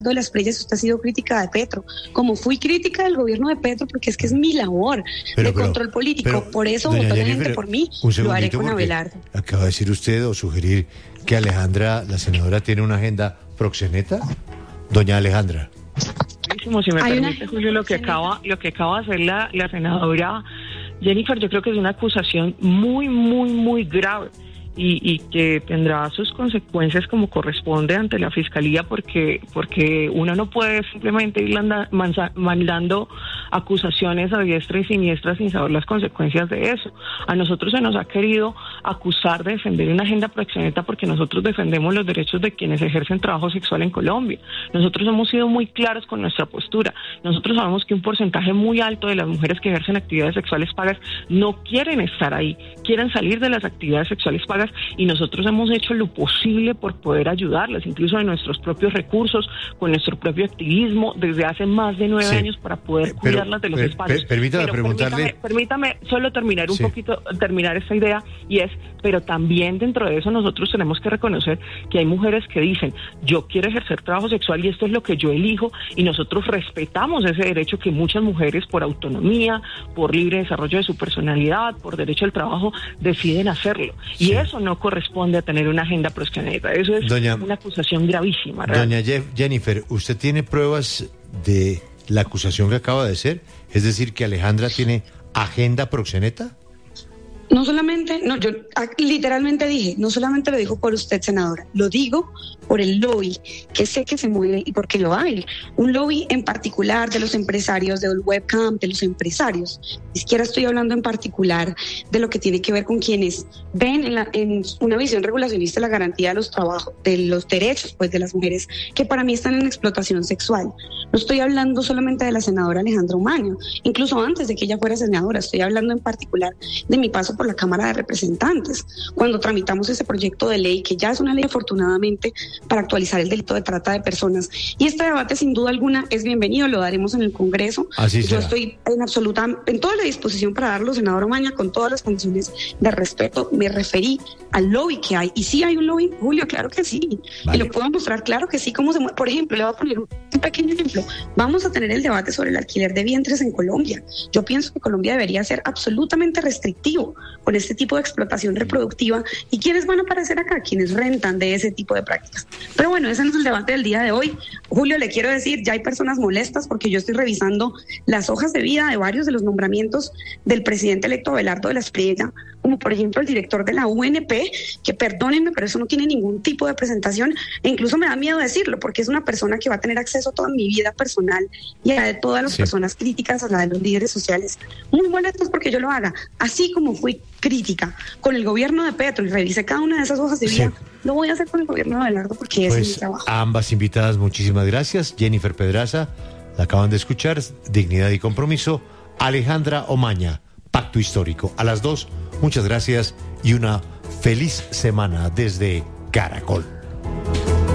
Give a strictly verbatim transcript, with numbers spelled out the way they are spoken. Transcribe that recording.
de las playas, usted ha sido crítica de Petro, como fui crítica del gobierno de Petro, porque es que es mi labor pero, de pero, control político, pero, por eso votó la gente por mí, lo haré con Abelardo. Acaba de decir usted o sugerir que Alejandra, la senadora, tiene una agenda proxeneta. Doña Alejandra. Si me Hay permite, una... Julio, lo que acaba, lo que acaba de hacer la, la senadora Jennifer, yo creo que es una acusación muy, muy, muy grave. Y, y que tendrá sus consecuencias como corresponde ante la fiscalía, porque porque uno no puede simplemente ir landa, manza, mandando acusaciones a diestra y siniestra sin saber las consecuencias de eso. A nosotros se nos ha querido acusar de defender una agenda proxeneta porque nosotros defendemos los derechos de quienes ejercen trabajo sexual en Colombia. Nosotros hemos sido muy claros con nuestra postura. Nosotros sabemos que un porcentaje muy alto de las mujeres que ejercen actividades sexuales pagas no quieren estar ahí, quieren salir de las actividades sexuales pagas, y nosotros hemos hecho lo posible por poder ayudarlas, incluso de nuestros propios recursos, con nuestro propio activismo, desde hace más de nueve sí. años para poder pero, cuidarlas de los per, espacios. Per, permítame pero preguntarle... Permítame, permítame solo terminar un sí. poquito, terminar esta idea, y es, pero también dentro de eso nosotros tenemos que reconocer que hay mujeres que dicen, yo quiero ejercer trabajo sexual y esto es lo que yo elijo, y nosotros respetamos ese derecho que muchas mujeres, por autonomía, por libre desarrollo de su personalidad, por derecho al trabajo, deciden hacerlo. Y sí. eso no corresponde a tener una agenda proxeneta. Eso es doña, una acusación gravísima. Doña Jeff, Jennifer, ¿usted tiene pruebas de la acusación que acaba de hacer? Es decir, que Alejandra tiene agenda proxeneta. No solamente, no, yo literalmente dije, no solamente lo dijo por usted, senadora, lo digo por el lobby, que sé que se mueve y porque lo hay. Un lobby en particular de los empresarios, del webcam, de los empresarios. Ni siquiera estoy hablando en particular de lo que tiene que ver con quienes ven en, la, en una visión regulacionista la garantía de los trabajos, de los derechos pues de las mujeres que para mí están en explotación sexual. No estoy hablando solamente de la senadora Alejandra Omaña, incluso antes de que ella fuera senadora, estoy hablando en particular de mi paso por la Cámara de Representantes, cuando tramitamos ese proyecto de ley, que ya es una ley afortunadamente para actualizar el delito de trata de personas. Y este debate sin duda alguna es bienvenido, lo daremos en el Congreso. Así Yo será. estoy en absoluta, en toda la disposición para darlo, senadora Omaña, con todas las condiciones de respeto. Me referí al lobby que hay, y sí hay un lobby, Julio, claro que sí, vale. Y lo puedo mostrar, claro que sí, cómo se mueve. Por ejemplo, le voy a poner un pequeño ejemplo. Vamos a tener el debate sobre el alquiler de vientres en Colombia. Yo pienso que Colombia debería ser absolutamente restrictivo con este tipo de explotación reproductiva. ¿Y quiénes van a aparecer acá? Quienes rentan de ese tipo de prácticas. Pero bueno, ese no es el debate del día de hoy. Julio, le quiero decir, ya hay personas molestas porque yo estoy revisando las hojas de vida de varios de los nombramientos del presidente electo Abelardo de la Espriella, como por ejemplo el director de la U N P, que perdónenme, pero eso no tiene ningún tipo de presentación, e incluso me da miedo decirlo, porque es una persona que va a tener acceso a toda mi vida personal y a la de todas las sí. personas críticas, a la de los líderes sociales. Muy molestos porque yo lo haga, así como fui crítica con el gobierno de Petro y revisé cada una de esas hojas de vida, sí. lo voy a hacer con el gobierno de Abelardo porque pues, ese es mi trabajo. A ambas invitadas, muchísimas gracias. Jennifer Pedraza, la acaban de escuchar, Dignidad y Compromiso. Alejandra Omaña, Pacto Histórico. A las dos, muchas gracias y una feliz semana desde Caracol.